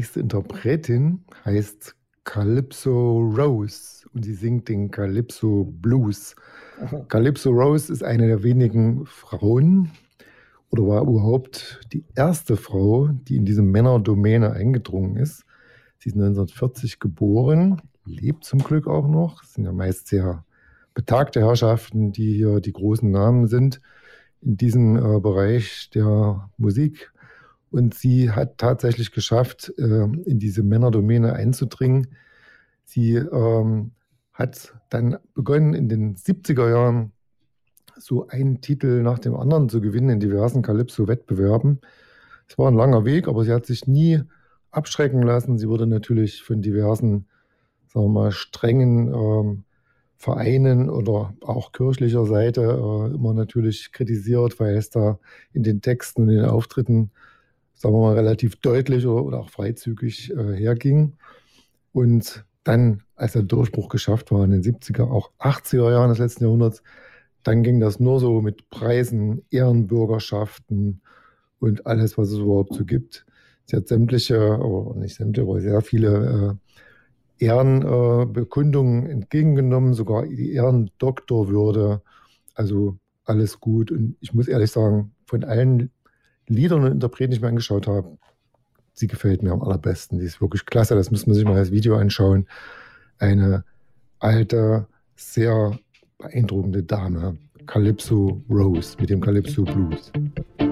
nächste Interpretin heißt Calypso Rose und sie singt den Calypso Blues. Aha. Calypso Rose ist eine der wenigen Frauen oder war überhaupt die erste Frau, die in diese Männerdomäne eingedrungen ist. Sie ist 1940 geboren, lebt zum Glück auch noch. Es sind ja meist sehr betagte Herrschaften, die hier die großen Namen sind in diesem Bereich der Musik. Und sie hat tatsächlich geschafft, in diese Männerdomäne einzudringen. Sie hat dann begonnen, in den 70er Jahren so einen Titel nach dem anderen zu gewinnen in diversen Calypso-Wettbewerben. Es war ein langer Weg, aber sie hat sich nie abschrecken lassen. Sie wurde natürlich von diversen, sagen wir mal, strengen Vereinen oder auch kirchlicher Seite immer natürlich kritisiert, weil es da in den Texten und in den Auftritten, sagen wir mal, relativ deutlich oder auch freizügig herging. Und dann, als der Durchbruch geschafft war in den 70er, auch 80er Jahren des letzten Jahrhunderts, dann ging das nur so mit Preisen, Ehrenbürgerschaften und alles, was es überhaupt so gibt. Sie hat sämtliche, oder nicht sämtliche, aber sehr viele Ehrenbekundungen entgegengenommen, sogar die Ehrendoktorwürde. Also alles gut. Und ich muss ehrlich sagen, von allen Liedern und Interpreten, die ich mir angeschaut habe, sie gefällt mir am allerbesten. Die ist wirklich klasse. Das muss man sich mal als Video anschauen. Eine alte, sehr beeindruckende Dame. Calypso Rose mit dem Calypso Blues.